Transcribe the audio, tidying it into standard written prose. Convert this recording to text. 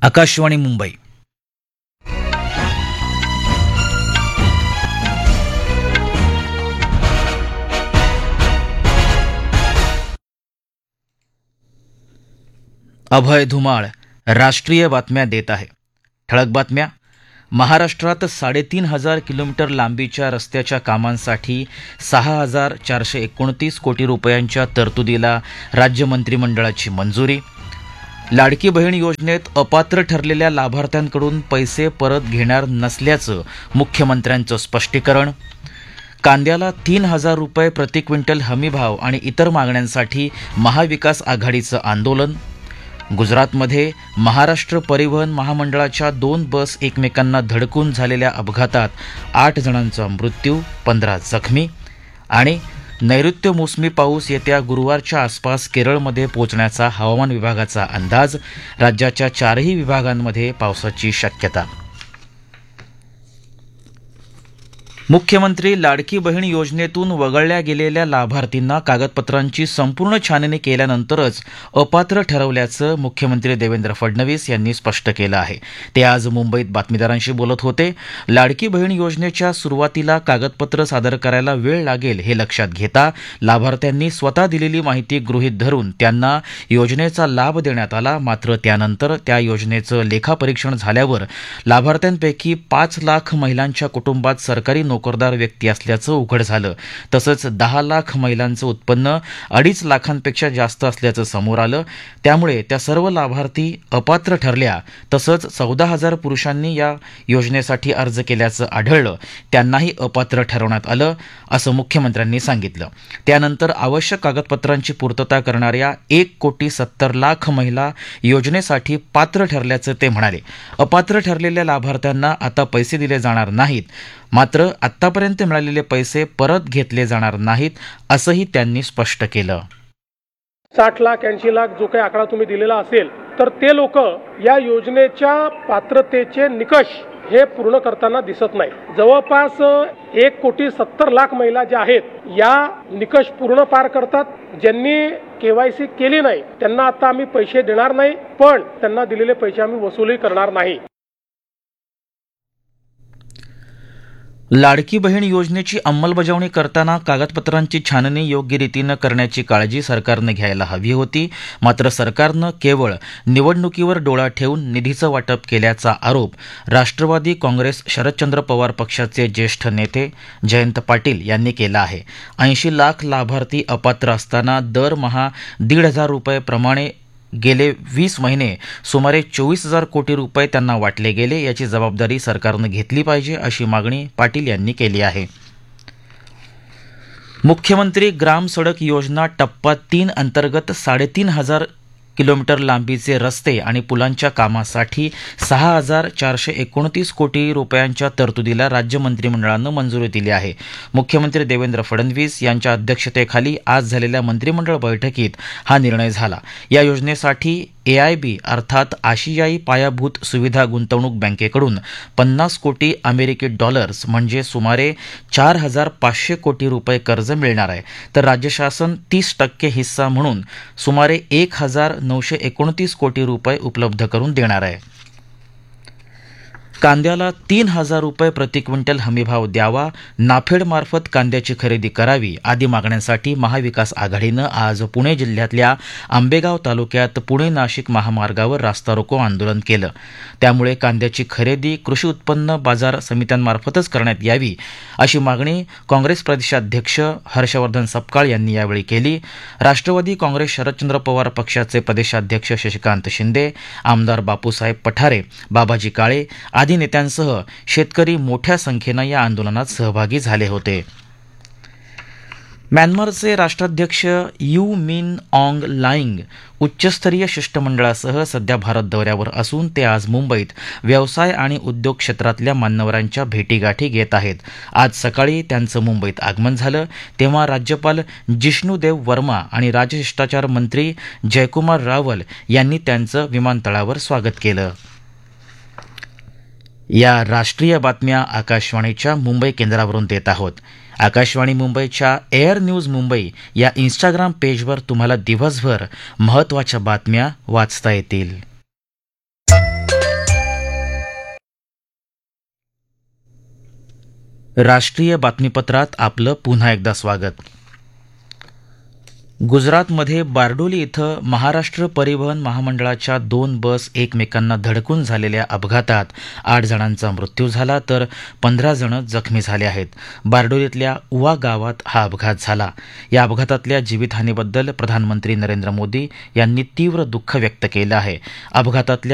आकाशवाणी मुंबई. अभय धुमाळ राष्ट्रीय बातम्या देत आहे. ठळक बातम्या. महाराष्ट्रात 3,500 किलोमीटर लांबीच्या रस्त्याच्या कामांसाठी 6,429 कोटी रुपयांच्या तरतुदीला राज्य मंत्रिमंडळाची मंजुरी. लाडकी बहीण योजनेत अपात्र ठरलेल्या लाभार्थ्यांकडून पैसे परत घेणार नसल्याचं मुख्यमंत्र्यांचं स्पष्टीकरण. कांद्याला 3,000 रुपये प्रति क्विंटल हमीभाव आणि इतर मागण्यांसाठी महाविकास आघाडीचं आंदोलन. गुजरातमध्ये महाराष्ट्र परिवहन महामंडळाच्या 2 बस एकमेकांना धडकून झालेल्या अपघातात 8 जणांचा मृत्यू, 15 जखमी. आणि नैऋत्य मोसमी पाऊस येत्या गुरुवारच्या आसपास केरळमध्ये पोहोचण्याचा हवामान विभागाचा अंदाज. राज्याच्या 4ही विभागांमध्ये पावसाची शक्यता. मुख्यमंत्री लाडकी बहीण योजनेतून वगळल्या गेलेल्या लाभार्थींना कागदपत्रांची संपूर्ण छाननी केल्यानंतरच अपात्र ठरवल्याचं मुख्यमंत्री देवेंद्र फडणवीस यांनी स्पष्ट केलं आहे. ते आज मुंबईत बातमीदारांशी बोलत होते. लाडकी बहीण योजनेच्या सुरुवातीला कागदपत्र सादर करायला वेळ लागेल हे लक्षात घेता लाभार्थ्यांनी स्वतः दिलेली माहिती गृहीत धरून त्यांना योजनेचा लाभ देण्यात आला. मात्र त्यानंतर त्या योजनेचं लेखापरीक्षण झाल्यावर लाभार्थ्यांपैकी 5 लाख महिलांच्या कुटुंबात सरकारी नोकरदार व्यक्ती असल्याचं उघड झालं. तसंच 10 लाख महिलांचं उत्पन्न 2.5 लाखांपेक्षा जास्त असल्याचं समोर आलं. त्यामुळे त्या सर्व लाभार्थी अपात्र ठरल्या. तसंच 14,000 पुरुषांनी या योजनेसाठी अर्ज केल्याचं आढळलं. त्यांनाही अपात्र ठरवण्यात आलं असं मुख्यमंत्र्यांनी सांगितलं. त्यानंतर आवश्यक कागदपत्रांची पूर्तता करणाऱ्या 1,70,00,000 महिला योजनेसाठी पात्र ठरल्याचं ते म्हणाले. अपात्र ठरलेल्या लाभार्थ्यांना आता पैसे दिले जाणार नाहीत. मात्र आत्तापर्यंत मिळालेले पैसे परत घेतले जाणार नाहीत असंही त्यांनी स्पष्ट केलं. 60 लाख 80 लाख जो काही आकडा तुम्ही दिलेला असेल तर ते लोक या योजनेच्या पात्रतेचे निकष हे पूर्ण करताना दिसत नाही. जवळपास 1,70,00,000 महिला ज्या आहेत या निकष पूर्ण पार करतात. ज्यांनी KYC केली नाही त्यांना आता आम्ही पैसे देणार नाही, पण त्यांना दिलेले पैसे आम्ही वसूलही करणार नाही. लाडकी बहीण योजनेची अंमलबजावणी करताना कागदपत्रांची छाननी योग्य रीतीनं करण्याची काळजी सरकारनं घ्यायला हवी होती. मात्र सरकारनं केवळ निवडणुकीवर डोळा ठेवून निधीचं वाटप केल्याचा आरोप राष्ट्रवादी काँग्रेस शरदचंद्र पवार पक्षाचे ज्येष्ठ नेते जयंत पाटील यांनी केला आहे. 80 लाख लाभार्थी अपात्र असताना दरमहा 1,500 रुपये प्रमाणे गेले 20 महिने सुमारे 24,000 कोटी रुपये त्यांना वाटले गेले. याची जबाबदारी सरकारनं घेतली पाहिजे अशी मागणी पाटील यांनी केली आहे. मुख्यमंत्री ग्राम सडक योजना टप्पा 3 अंतर्गत 3,500 किलोमीटर लांबीचे रस्ते आणि पुलांच्या कामासाठी 6,429 कोटी रुपयांच्या तरतुदीला राज्य मंत्रिमंडळानं मंजुरी दिली आहे. मुख्यमंत्री देवेंद्र फडणवीस यांच्या अध्यक्षतेखाली आज झालेल्या मंत्रिमंडळ बैठकीत हा निर्णय झाला. या योजनेसाठी AIB अर्थात आशियाई पायाभूत सुविधा गुंतवणूक बँकेकडून 50 कोटी अमेरिकी डॉलर्स म्हणजे सुमारे 4,500 कोटी रुपये कर्ज मिळणार आहे. तर राज्य शासन 30% हिस्सा म्हणून सुमारे 1,929 कोटी रुपये उपलब्ध करून देणार आहे. कांद्याला 3,000 रुपये प्रति क्विंटल हमीभाव द्यावा, नाफेडमार्फत कांद्याची खरेदी करावी आदी मागण्यांसाठी महाविकास आघाडीनं आज पुणे जिल्ह्यातल्या आंबेगाव तालुक्यात पुणे नाशिक महामार्गावर रास्ता रोको आंदोलन केलं. त्यामुळे कांद्याची खरेदी कृषी उत्पन्न बाजार समित्यांमार्फतच करण्यात यावी अशी मागणी काँग्रेस प्रदेशाध्यक्ष हर्षवर्धन सपकाळ यांनी यावेळी केली. राष्ट्रवादी काँग्रेस शरदचंद्र पवार पक्षाचे प्रदेशाध्यक्ष शशिकांत शिंदे, आमदार बापूसाहेब पठारे, बाबाजी काळे आदी नेत्यांसह शेतकरी मोठ्या संख्येनं या आंदोलनात सहभागी झाले होते. म्यानमारचे राष्ट्राध्यक्ष यू मिन ऑंग लाईंग उच्चस्तरीय शिष्टमंडळासह सध्या भारत दौऱ्यावर असून ते आज मुंबईत व्यवसाय आणि उद्योग क्षेत्रातल्या मान्यवरांच्या भेटीगाठी घेत आहेत. आज सकाळी त्यांचं मुंबईत आगमन झालं तेव्हा राज्यपाल जिष्णुदेव वर्मा आणि राजशिष्टाचार मंत्री जयकुमार रावल यांनी त्यांचं विमानतळावर स्वागत केलं. या राष्ट्रीय बातम्या आकाशवाणीच्या मुंबई केंद्रावरून देत आहोत. आकाशवाणी मुंबईच्या एअर न्यूज मुंबई या इंस्टाग्राम पेजवर तुम्हाला दिवसभर महत्त्वाच्या बातम्या वाचता येतील. राष्ट्रीय बातमीपत्रात आपलं पुन्हा एकदा स्वागत. गुजरातमध्ये बारडोली इथं महाराष्ट्र परिवहन महामंडळाच्या 2 बस एकमेकांना धडकून झालेल्या अपघातात 8 जणांचा मृत्यू झाला तर 15 जण जखमी झाले आहेत. बारडोलीतल्या उवा गावात हा अपघात झाला. या अपघातातल्या जीवितहानीबद्दल प्रधानमंत्री नरेंद्र मोदी यांनी तीव्र दुःख व्यक्त केलं आहे. अपघातातल्या